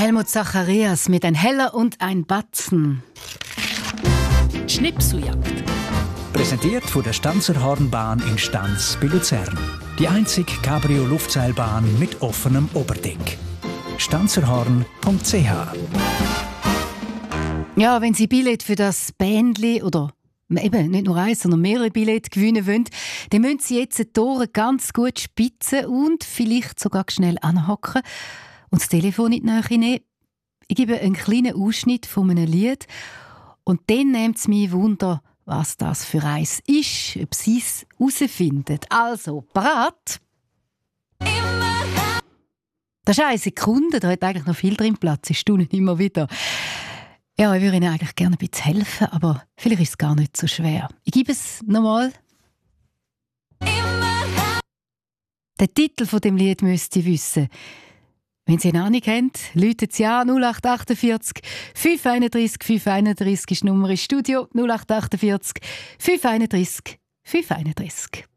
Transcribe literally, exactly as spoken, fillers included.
Helmut Zacharias mit «Ein Heller und ein Batzen». Schnipseljagd. Präsentiert von der Stanzer Hornbahn in Stanz bei Luzern. Die einzige Cabrio-Luftseilbahn mit offenem Oberdeck. stanzerhorn punkt c h. Ja, wenn Sie Billett für das Bändli oder eben nicht nur eins, sondern mehrere Billette gewinnen wollen, dann müssen Sie jetzt die Tore ganz gut spitzen und vielleicht sogar schnell anhocken und das Telefon in die Nähe nehmen. Ich gebe einen kleinen Ausschnitt von einem Lied und dann nimmt es mich Wunder, was das für eins ist, ob Sie es herausfinden. Also, bereit? Das ist eine Sekunde, da hat eigentlich noch viel drin Platz. Ich staune immer wieder. Ja, ich würde Ihnen eigentlich gerne ein bisschen helfen, aber vielleicht ist es gar nicht so schwer. Ich gebe es nochmal. Den Titel von dem Lied müsst ihr wissen. Wenn Sie eine Ahnung haben, läutet Sie an null acht achtundvierzig fünf einunddreißig fünf einunddreißig ist die Nummer ins Studio null acht achtundvierzig fünf einunddreißig fünf einunddreißig.